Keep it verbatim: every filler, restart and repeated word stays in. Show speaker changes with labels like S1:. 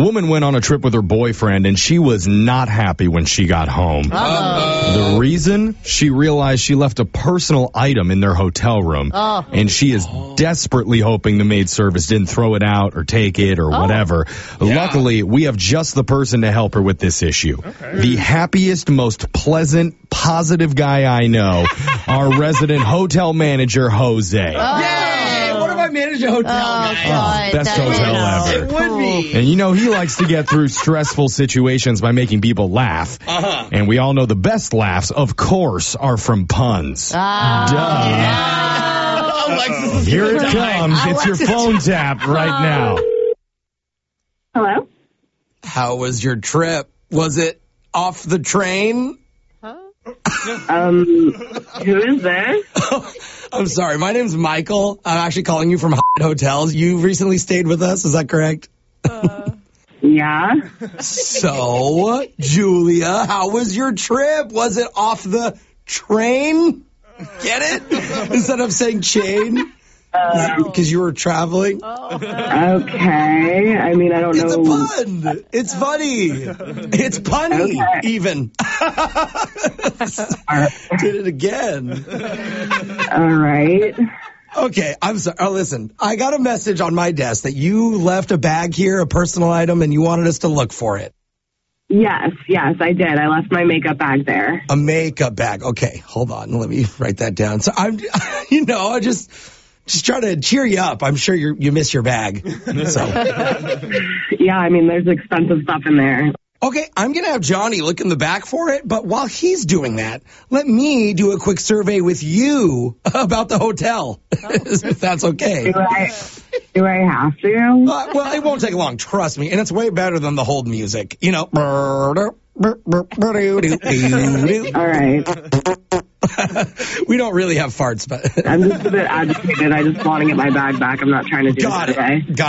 S1: A woman went on a trip with her boyfriend, and she was not happy when she got home.
S2: Uh-oh.
S1: The reason? She realized she left a personal item in their hotel room,
S2: oh.
S1: and she is desperately hoping the maid service didn't throw it out or take it or
S2: oh.
S1: whatever.
S3: Yeah.
S1: Luckily, we have just the person to help her with this issue.
S3: Okay.
S1: The happiest, most pleasant, positive guy I know, our resident hotel manager, Jose.
S2: Oh.
S3: Yay! What if I manage a hotel?
S2: Oh,
S3: guys?
S2: God.
S1: Best
S2: that
S1: hotel
S2: is
S1: ever.
S3: It would be.
S1: And you know, he likes to get through stressful situations by making people laugh.
S3: Uh-huh.
S1: And we all know the best laughs, of course, are from puns.
S2: Ah.
S1: Duh.
S3: Alexis is
S1: Here it
S3: gonna die.
S1: comes. It's your
S2: Alexis.
S1: phone tap right now.
S4: Hello?
S3: How was your trip? Was it off the train?
S4: Um, who is this?
S3: I'm sorry. My name's Michael. I'm actually calling you from Hyatt Hotels. You recently stayed with us. Is that correct?
S4: Yeah.
S3: So, Julia, how was your trip? Was it off the train? Get it? Instead of saying chain? Because you were traveling?
S4: Okay. I mean, I don't
S3: It's a
S4: know.
S3: pun. It's funny. It's punny,
S4: Okay.
S3: even. Did it again.
S4: All right.
S3: Okay, I'm sorry. Oh, listen, I got a message on my desk that you left a bag here, a personal item, and you wanted us to look for it.
S4: Yes, yes, I did. I left my makeup bag there.
S3: A makeup bag. Okay, hold on. Let me write that down. So I'm, you know, I just, just try to cheer you up. I'm sure you you miss your bag. So,
S4: Yeah, I mean, there's expensive stuff in there.
S3: okay, I'm going to have Johnny look in the back for it. But while he's doing that, let me do a quick survey with you about the hotel, if that's okay.
S4: Do I, do I have to?
S3: Uh, well, it won't take long, trust me. And it's way better than the hold music. You know.
S4: All right.
S3: We don't really have farts, but
S4: I'm just a bit agitated. I just want to get my bag back. I'm not trying to do
S3: got
S4: it
S3: it.
S4: today.
S3: Got